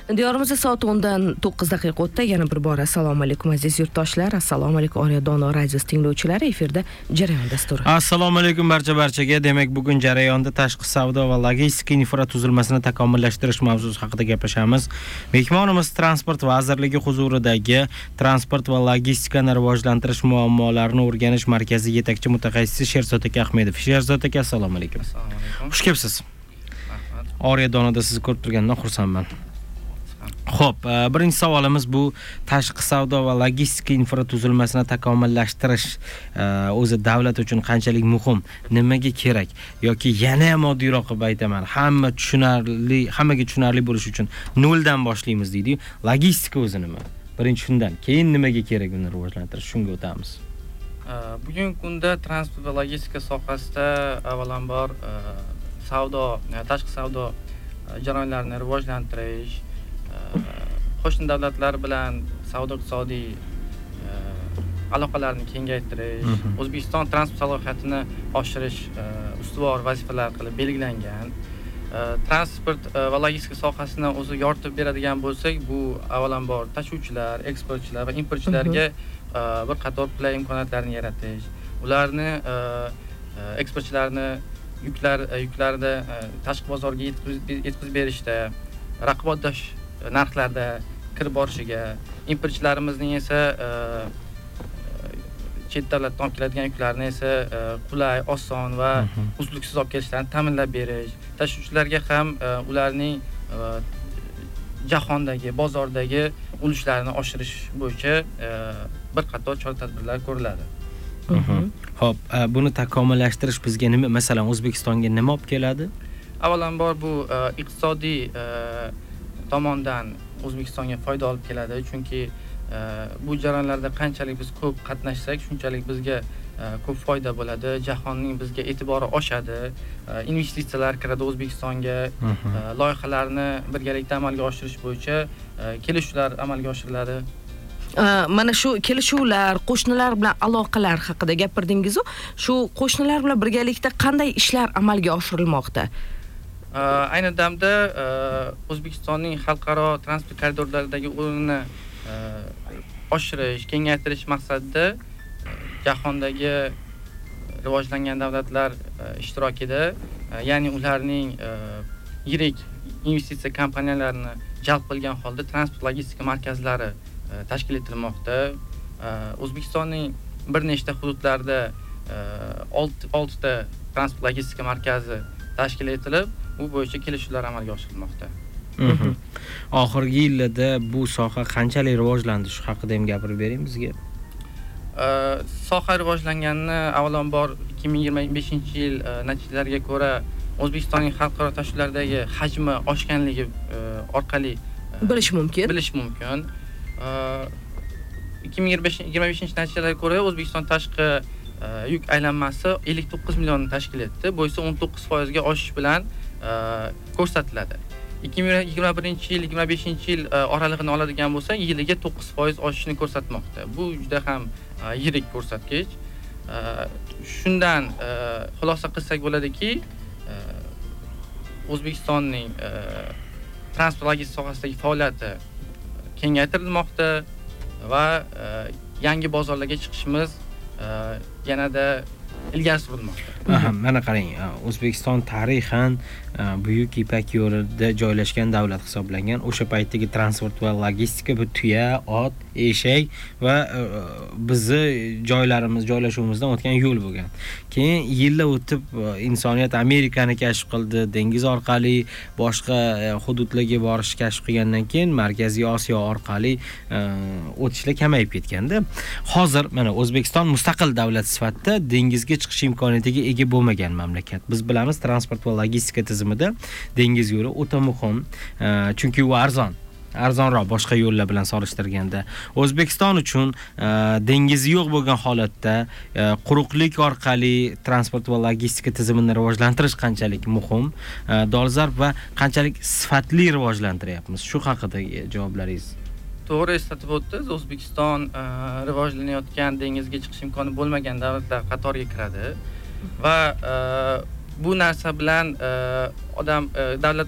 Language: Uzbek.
Diyorimizda soat 10:09 o'tdi. Yana bir bora assalomu alaykum aziz yurtdoshlar. Assalomu alaykum Orya Dono radiosi tinglovchilari. Efirda Jarayon dasturi. Assalomu alaykum barchaga. Demak, bugun jarayonda tashqi savdo va logistika infratuzilmasini takomillashtirish mavzusi haqida gaplashamiz. Mehmonimiz Transport vazirligi huzuridagi transport va logistikani rivojlantirish muammolarini o'rganish markazi yetakchi mutaxassisi Sherzod aka Ahmedov. Sherzod aka, assalomu alaykum. Assalomu alaykum. Xush kelibsiz. Rahmat. Orya Donoda sizni ko'rib turgandan xursandman. Xo'p, birinchi savolimiz bu tashqi savdo va logistika infratuzilmasini takomillashtirish o'zi davlat uchun qanchalik muhim, nimaga kerak yoki yana ham oddiyroq qilib aytaman, hammaga tushunarli bo'lishi uchun noldan boshlaymiz deydi-yu. Logistika o'zi nima? Birinchi shundan, keyin nimaga kerak uni rivojlantirish, shunga o'tamiz. Bugungi kunda transport va logistika sohasida avvalambor tashqi savdo jarayonlarini rivojlantirish, qo'shni davlatlar bilan savdo-iqtisodiy aloqalarni kengaytirish, O'zbekiston transport salohiyatini oshirish ustuvor vazifalar qilib belgilangan. Transport va logistika sohasini o'zi yoritib beradigan bo'lsak, bu avvalambor tashuvchilar, eksportchilar va importchilarga bir qator qulay imkoniyatlarni yaratish, ularni eksportchilarni yuklarni tashqi bozorga yetkazib berishda, raqobatdosh narxlarda kirib borishiga, importchilarimizning esa chet davlatdan olib keladigan yuklarni esa qulay, oson va uzluksiz olib kelishlarini ta'minlab berish, tashuvchilarga ham ularning jahondagi, bozordagi ulushlarini oshirish bo'yicha bir qator chora-tadbirlar ko'riladi. Xo'p, buni takomillashtirish bizga nima, masalan, O'zbekistonga nima olib keladi? Avvalambor bu iqtisodiy tomondan O'zbekistonga foyda olib keladi, chunki bu jarayonlarda qanchalik biz ko'p qatnashsak, shunchalik bizga ko'p foyda bo'ladi, jahonning bizga e'tibori oshadi, investitsiyalar kiradi O'zbekistonga, loyihalarni birgalikda amalga oshirish bo'yicha kelishuvlar amalga oshiriladi. Mana shu kelishuvlar, qo'shnilar bilan aloqalar haqida gapirdingiz-ku, shu qo'shnilar bilan birgalikda qanday ishlar amalga oshirilmoqda? Ayni damda O'zbekistonning xalqaro transport koridorlaridagi o'rnini oshirish, kengaytirish maqsadida jahondagi rivojlangan davlatlar ishtirokida, ya'ni ularning yirik investitsiya kompaniyalarini jalb qilgan holda transport logistika markazlari tashkil etilmoqda. O'zbekistonning bir nechta hududlarida 6 ta transport logistika markazi tashkil etilib, bu bo'yicha kelishuvlar amalga oshirilmoqda. Oxirgi yillarda bu soha qanchalik rivojlandi, shu haqida ham gapirib bering bizga. Soha rivojlanganini avvalambor 2025-yil natijalariga ko'ra O'zbekistonning xalqaro tashuvlardagi hajmi oshganligi orqali bilish mumkin. 2025 natijalarga ko'ra O'zbekiston tashqi yuk aylanmasi 59 millionni tashkil etdi. Bu esa 19% ga oshish bilan ko'rsatiladi. 2021-yil, 2025-yil oralig'ini oladigan bo'lsak, yiliga 9% oshishni ko'rsatmoqda. Bu juda ham yirik ko'rsatkich. Shundan xulosa qilsak bo'ladiki, O'zbekistonning transport logistika sohasidagi faoliyati kengaytirilmoqda va yangi bozorlarga chiqishimiz yanada ilgari surilmoqda. Mana qarang, O'zbekiston tarixan Buyuk Ipak yo'lida joylashgan davlat hisoblangan. O'sha paytdagi transport va logistika bu tuya, ot, eshak va bizni joylashuvimizdan o'tgan yo'l bo'lgan. Keyin yillar o'tib insoniyat Amerikani kashf qildi, dengiz orqali boshqa hududlarga borishni kashf qilgandan keyin Markaziy Osiyo orqali o'tishlar kamayib ketganda, hozir mana O'zbekiston mustaqil davlat sifatida dengizga chiqish imkoniyatiga ega bo'lmagan mamlakat. Biz bilamiz, transport va logistika tizimida dengiz yo'li o'ta muhim, chunki u arzonroq boshqa yo'llar bilan solishtirganda. O'zbekiston uchun dengizi yo'q bo'lgan holatda quruqlik orqali transport va logistika tizimini rivojlantirish qanchalik muhim, dolzarb va qanchalik sifatli rivojlantiryapmiz. Shu haqidagi javoblaringiz. To'g'ri eslatib o'tdingiz, O'zbekiston rivojlanayotgan, dengizga chiqish imkoni bo'lmagan davlatlar qatoriga kiradi va bu narsa bilan davlat